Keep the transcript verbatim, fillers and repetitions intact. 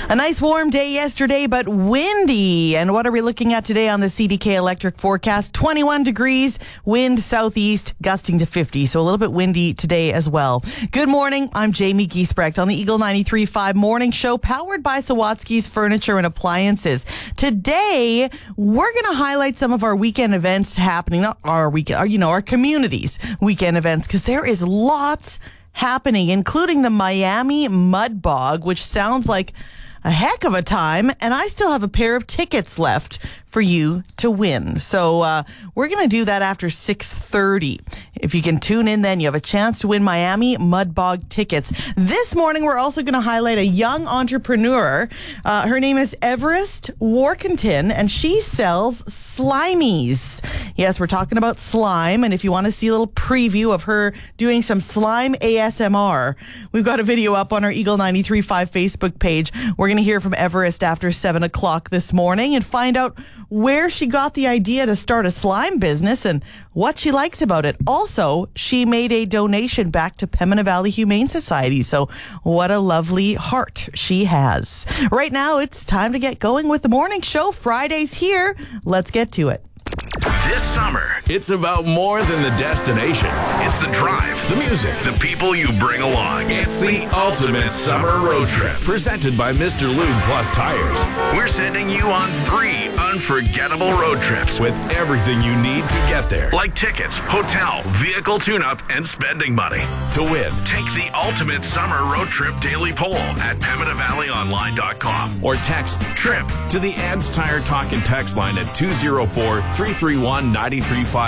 A nice warm day yesterday, but windy. And what are we looking at today on the C D K Electric forecast? twenty-one degrees, wind southeast, gusting to fifty. So a little bit windy today as well. Good morning. I'm Jamie Giesbrecht on the Eagle ninety-three point five morning show, powered by Sawatsky's Furniture and Appliances. Today, we're going to highlight some of our weekend events happening, not our weekend, you know, our community's weekend events, because there is lots happening, including the Miami Mud Bog, which sounds like a heck of a time, and I still have a pair of tickets left for you to win. So uh, we're going to do that after six thirty. If you can tune in then, you have a chance to win Miami Mud Bog tickets. This morning, we're also going to highlight a young entrepreneur. Uh, her name is Everest Warkentin, and she sells Slimies. Yes, we're talking about slime, and if you want to see a little preview of her doing some slime A S M R, we've got a video up on our Eagle ninety-three point five Facebook page. We're going to hear from Everest after seven o'clock this morning and find out where she got the idea to start a slime business and what she likes about it. Also, she made a donation back to Pembina Valley Humane Society. So what a lovely heart she has. Right now, it's time to get going with the morning show. Friday's here. Let's get to it. This summer, it's about more than the destination. It's the drive, the music, the people you bring along. It's the ultimate summer road trip. Presented by Mister Lube Plus Tires. We're sending you on three unforgettable road trips with everything you need to get there. Like tickets, hotel, vehicle tune-up, and spending money. To win, take the ultimate summer road trip daily poll at Pembina Valley Online dot com or text TRIP to the Ads Tire Talk and Text line at two oh four, three three one, nine three five.